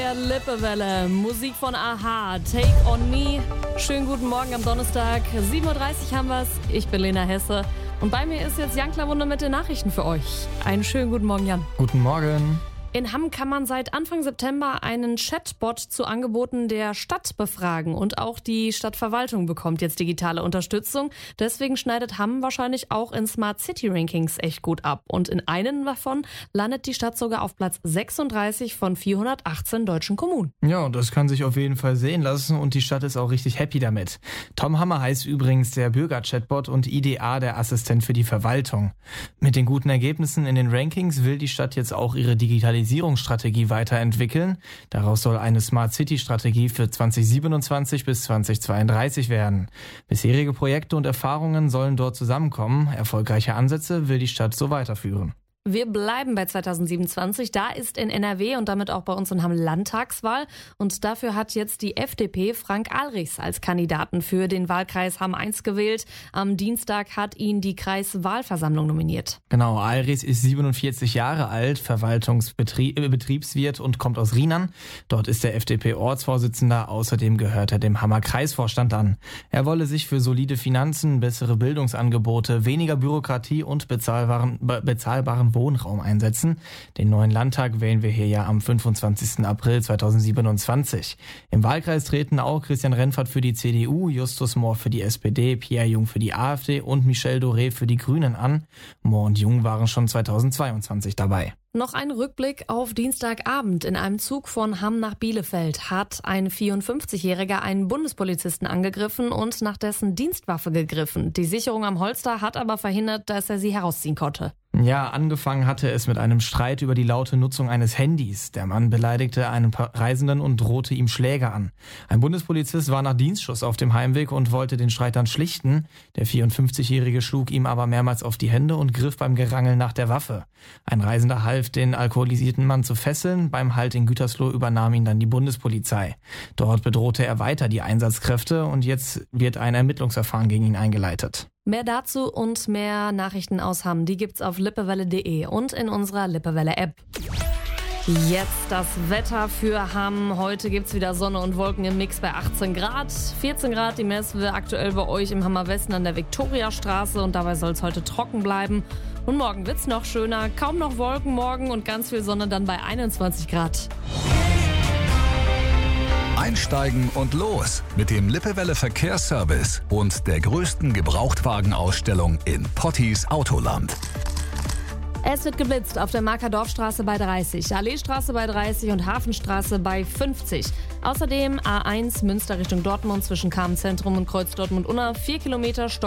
der Lippewelle. Musik von a-ha, Take on Me. Schönen guten Morgen am Donnerstag. 7.30 Uhr haben wir's. Ich bin Lena Hesse. Und bei mir ist jetzt Jan Klawunde mit den Nachrichten für euch. Einen schönen guten Morgen, Jan. Guten Morgen. In Hamm kann man seit Anfang September einen Chatbot zu Angeboten der Stadt befragen. Und auch die Stadtverwaltung bekommt jetzt digitale Unterstützung. Deswegen schneidet Hamm wahrscheinlich auch in Smart City Rankings echt gut ab. Und in einem davon landet die Stadt sogar auf Platz 36 von 418 deutschen Kommunen. Ja, das kann sich auf jeden Fall sehen lassen und die Stadt ist auch richtig happy damit. Tom Hammer heißt übrigens der Bürger-Chatbot und IDA der Assistent für die Verwaltung. Mit den guten Ergebnissen in den Rankings will die Stadt jetzt auch ihre Digitalisierungsstrategie weiterentwickeln. Daraus soll eine Smart City Strategie für 2027 bis 2032 werden. Bisherige Projekte und Erfahrungen sollen dort zusammenkommen. Erfolgreiche Ansätze will die Stadt so weiterführen. Wir bleiben bei 2027. Da ist in NRW und damit auch bei uns in Hamm Landtagswahl. Und dafür hat jetzt die FDP Frank Alrichs als Kandidaten für den Wahlkreis Hamm 1 gewählt. Am Dienstag hat ihn die Kreiswahlversammlung nominiert. Genau, Alrichs ist 47 Jahre alt, Betriebswirt und kommt aus Riemann. Dort ist der FDP-Ortsvorsitzender. Außerdem gehört er dem Hammer Kreisvorstand an. Er wolle sich für solide Finanzen, bessere Bildungsangebote, weniger Bürokratie und bezahlbaren Wohnraum einsetzen. Den neuen Landtag wählen wir hier ja am 25. April 2027. Im Wahlkreis treten auch Christian Renfert für die CDU, Justus Mohr für die SPD, Pierre Jung für die AfD und Michel Doré für die Grünen an. Mohr und Jung waren schon 2022 dabei. Noch ein Rückblick auf Dienstagabend. In einem Zug von Hamm nach Bielefeld hat ein 54-Jähriger einen Bundespolizisten angegriffen und nach dessen Dienstwaffe gegriffen. Die Sicherung am Holster hat aber verhindert, dass er sie herausziehen konnte. Ja, angefangen hatte es mit einem Streit über die laute Nutzung eines Handys. Der Mann beleidigte einen Reisenden und drohte ihm Schläge an. Ein Bundespolizist war nach Dienstschluss auf dem Heimweg und wollte den Streit dann schlichten. Der 54-Jährige schlug ihm aber mehrmals auf die Hände und griff beim Gerangel nach der Waffe. Ein Reisender half, den alkoholisierten Mann zu fesseln. Beim Halt in Gütersloh übernahm ihn dann die Bundespolizei. Dort bedrohte er weiter die Einsatzkräfte und jetzt wird ein Ermittlungsverfahren gegen ihn eingeleitet. Mehr dazu und mehr Nachrichten aus Hamm, die gibt's auf lippewelle.de und in unserer Lippewelle-App. Jetzt das Wetter für Hamm. Heute gibt's wieder Sonne und Wolken im Mix bei 18 Grad. 14 Grad, die messen wir aktuell bei euch im Hammer Westen an der Viktoriastraße und dabei soll es heute trocken bleiben. Und morgen wird's noch schöner, kaum noch Wolken morgen und ganz viel Sonne dann bei 21 Grad. Einsteigen und los mit dem Lippewelle Verkehrsservice und der größten Gebrauchtwagenausstellung in Pottis Autoland. Es wird geblitzt auf der Marker Dorfstraße bei 30, Alleestraße bei 30 und Hafenstraße bei 50. Außerdem A1 Münster Richtung Dortmund zwischen Kamenz Zentrum und Kreuz Dortmund-Unna 4 Kilometer